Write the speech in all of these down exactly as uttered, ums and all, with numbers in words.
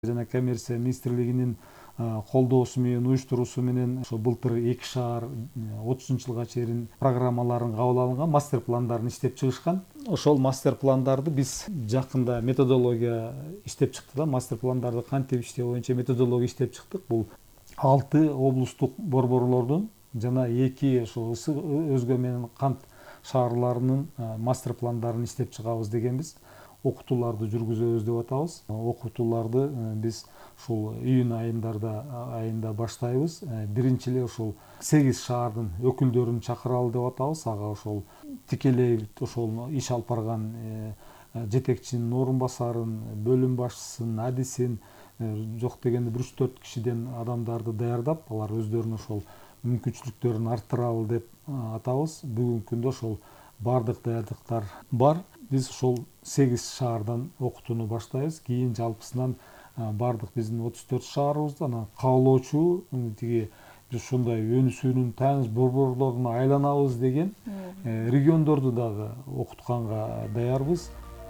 жана коммерция министрлигинин колдоосу менен уюштуруусу менен ошо былтыр эки шаар отузунчу жылга чейин программаларын кабыл алынган, мастер пландарын иштеп чыгышкан. Ошол мастер пландарды биз жакында методология иштеп чыктык да, мастер пландарды кантип иштөө боюнча методология иштеп чыктык. Бул алты облустук борборлордун жана эки ошо ысык өзгө менен кант шаарларынын мастер пландарын иштеп чыгабыз дегенбиз. Окутууларды жүргүзөбүз деп атабыз. Окутууларды биз ушул июнь айындарда айында баштайбыз. Биринчи эле ушул сегиз шаардын өкүлдөрүн чакыралы деп атабыз. Ага ошол тикелей ошол иш алып барган жетекчинин орун басарын, бөлүм башчысын, адисин, жок дегенде бир үч төрт кишиден адамдарды даярдап, алар өздөрүнүн ошол мүмкүнчүлүктөрүн арттыралы деп атабыз. Бүгүнкү күндө ошол бардык даярдыктар бар. Биз ошол сегиз шаардан окутууну баштайбыз. Кийин жалпысынан бардык биздин отуз төрт шаарыбызда анан кабылоочу тиги биз ушундай өнүсүүнүн тааныш борборлоруна айланабыз деген региондорду дагы окутканга даярбыз.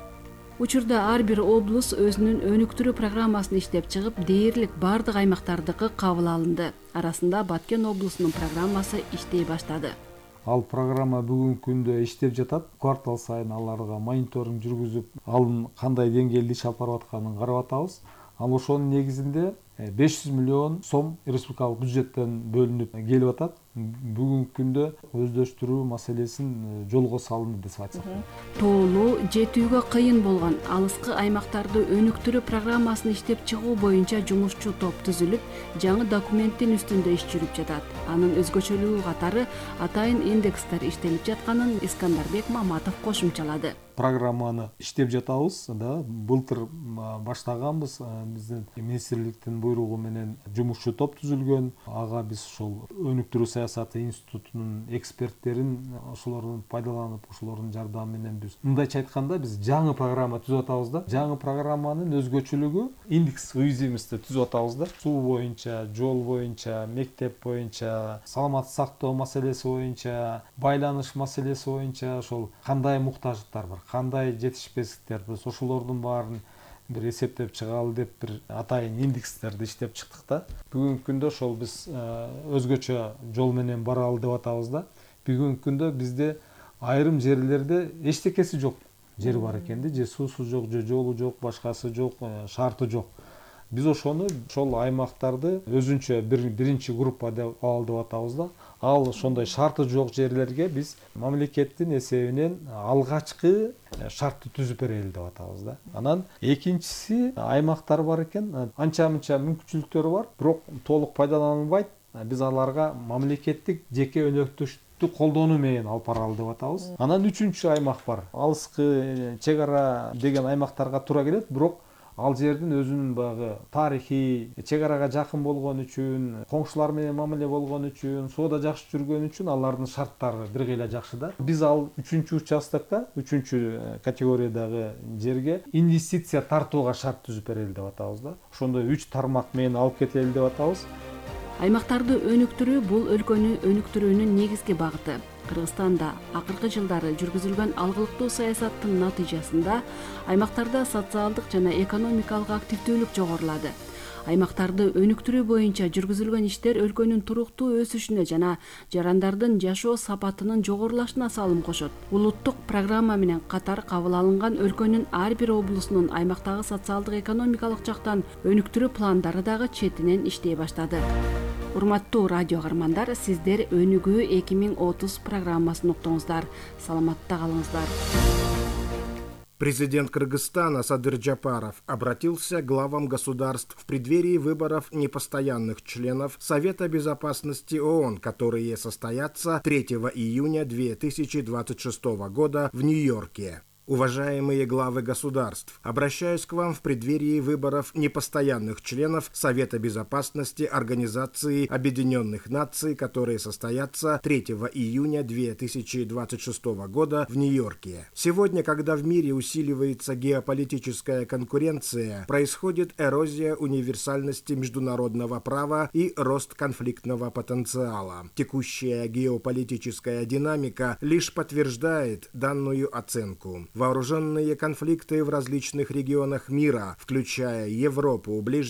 Учурда ар бир облус өзүнүн өнүктүрүү программасын иштеп чыгып, дээрлик бардык аймактардыкы кабыл алынды. Арасында Баткен облусунун программасы иштей баштады. Ал программа бүгүнкү күндө иштеп жатат. Квартал сайын аларга мониторинг жүргүзүп, алын кандай деңгээлде иш алып барып атканын карап атабыз. Ал ошонун негизинде беш жүз миллион сом республикалык бюджеттен бөлүнүп келип атат. Бүгүнкү күндө өздөштүрүү маселесин жолго салынды деп айтсак. Тоолуу, жетүүгө кыйын болгон алыскы аймактарды өнүктүрүү программасын иштеп чыгуу боюнча жумушчу топ түзүлүп, жаңы документтин үстүндө иш жүрүп жатат. Анын өзгөчөлүгү катары атайын индекстер иштелип жатканын Искандарбек Маматов кошумчалады. Программаны иштеп жатабыз, да, былтыр баштаганбыз. Биздин министрликтин буйругу менен жумушчу топ түзүлгөн. Ага биз ошол өнүктүрүү саясаты институтунун эксперттерин ошолордун пайдаланып, ошолордун жардамы менен биз мындайча айтканда биз жаңы программа түзүп атабыз да. Жаңы программанын өзгөчөлүгү индекс уязвимости түзүп атабыз да. Суу боюнча, жол боюнча, мектеп боюнча, саламаттык сактоо маселеси боюнча, байланыш маселеси боюнча ошол кандай муктаждыктар бар, кандай жетишпестиктер, биз ошолордун баарын бир эсептеп чыгалы деп бир атайын индекстерди иштеп чыктык да. Бүгүнкү күндө ошол биз өзгөчө жол менен баралы деп атабыз да. Бүгүнкү күндө бизде айрым жерлерде эчтекеси жок жер бар экен да, же суусу жок, же жолу жок, башкасы жок, шарты жок. Биз ошону ошол аймактарды өзүнчө бир биринчи группа деп алалы деп атабыз да. Ал ошондой шарты жок жерлерге биз мамлекеттин эсебинен алгачкы шартты түзүп берели деп атабыз да. Анан экинчиси аймактар бар экен, анча-мынча мүмкүнчүлүктөрү бар, бирок толук пайдаланылбайт. Биз аларга мамлекеттик жеке өнөктөштүктү колдонуу менен алып баралы деп атабыз. Анан үчүнчү аймак бар. Алыскы чек ара деген аймактарга туура келет, бирок ал жердин өзүнүн багы тарыхый, чек арага жакын болгон үчүн, коңшулар менен мамиле болгон үчүн, соода жакшы жүргөн үчүн алардын шарттары бир кыйла жакшы да. Биз ал үчүнчү участокко, үчүнчү категориядагы жерге инвестиция тартууга шарт түзүп берели деп атабыз да. Ошондой үч тармак менен алып кетели деп атабыз. Аймактарды өнүктүрүү бул өлкөнү өнүктүрүүнүн негизги багыты. Кыргызстанда акыркы жылдары жүргүзүлгөн алгылыктуу саясаттын натыйжасында аймактарда социалдык жана экономикалык активдүүлүк жогорулады. Аймактарды өнүктүрүү боюнча жүргүзүлгөн иштер өлкөнүн туруктуу өсүшүнө жана жарандардын жашоо сапатынын жогорулашына салым кошот. Улуттук программа менен катар кабыл алынган өлкөнүн ар бир облусунун аймактагы социалдык экономикалык жактан өнүктүрүү пландары дагы четинен иштей баштады. Урматтуу радио каармандар, сиздер Өнүгүү эки миң отуз программасын уктуңуздар. Саламатта калыңыздар. Президент Кыргызстана Садыр Джапаров обратился к главам государств в преддверии выборов непостоянных членов Совета Безопасности ООН, которые состоятся третьего июня две тысячи двадцать шестого года в Нью-Йорке. Уважаемые главы государств, обращаюсь к вам в преддверии выборов непостоянных членов Совета Безопасности Организации Объединенных Наций, которые состоятся третьего июня две тысячи двадцать шестого года в Нью-Йорке. Сегодня, когда в мире усиливается геополитическая конкуренция, происходит эрозия универсальности международного права и рост конфликтного потенциала. Текущая геополитическая динамика лишь подтверждает данную оценку. вооруженные конфликты в различных регионах мира, включая Европу, Ближний